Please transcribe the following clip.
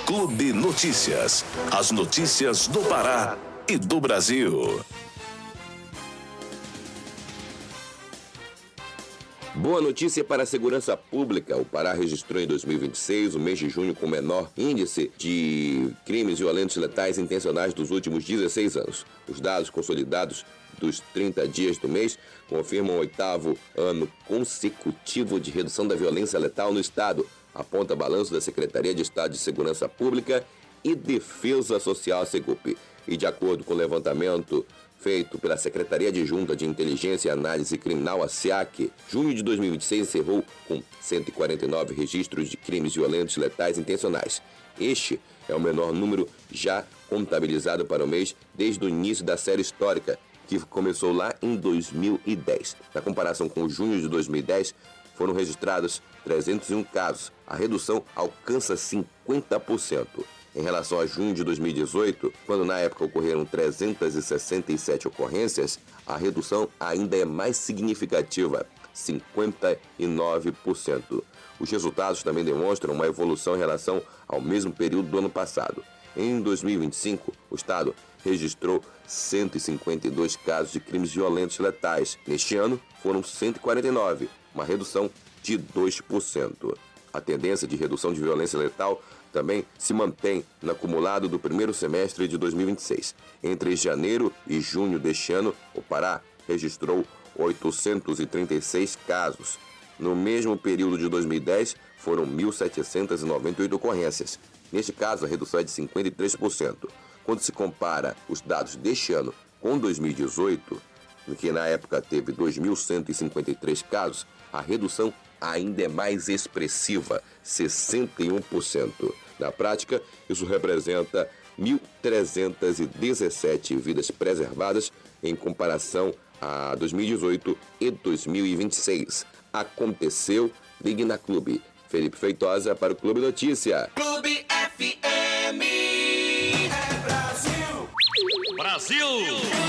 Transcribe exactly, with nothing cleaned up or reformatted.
Clube Notícias. As notícias do Pará e do Brasil. Boa notícia para a segurança pública. O Pará registrou em dois mil e vinte e seis o mês de junho com o menor índice de crimes violentos letais intencionais dos últimos dezesseis anos. Os dados consolidados dos trinta dias do mês confirmam o oitavo ano consecutivo de redução da violência letal no estado, aponta balanço da Secretaria de Estado de Segurança Pública e Defesa Social, SEGUP. E de acordo com o levantamento feito pela Secretaria Adjunta de Inteligência e Análise Criminal, a SEAC, junho de dois mil e vinte e seis encerrou com cento e quarenta e nove registros de crimes violentos letais intencionais. Este é o menor número já contabilizado para o mês desde o início da série histórica, que começou lá em dois mil e dez. Na comparação com junho de dois mil e dez, foram registrados trezentos e um casos. A redução alcança cinquenta por cento. Em relação a junho de dois mil e dezoito, quando na época ocorreram trezentas e sessenta e sete ocorrências, a redução ainda é mais significativa, cinquenta e nove por cento. Os resultados também demonstram uma evolução em relação ao mesmo período do ano passado. Em dois mil e vinte e cinco, o Estado registrou cento e cinquenta e dois casos de crimes violentos letais. Neste ano, foram cento e quarenta e nove, uma redução de dois por cento. A tendência de redução de violência letal também se mantém no acumulado do primeiro semestre de dois mil e vinte e seis. Entre janeiro e junho deste ano, o Pará registrou oitocentos e trinta e seis casos. No mesmo período de dois mil e dez, foram mil setecentas e noventa e oito ocorrências. Neste caso, a redução é de cinquenta e três por cento. Quando se compara os dados deste ano com dois mil e dezoito, que na época teve dois mil cento e cinquenta e três casos, a redução ainda é mais expressiva, sessenta e um por cento. Na prática, isso representa mil trezentas e dezessete vidas preservadas em comparação a dois mil e dezoito e dois mil e vinte e seis. Aconteceu, ligue na Clube. Felipe Feitosa para o Clube Notícia. Clube F M. É Brasil. Brasil.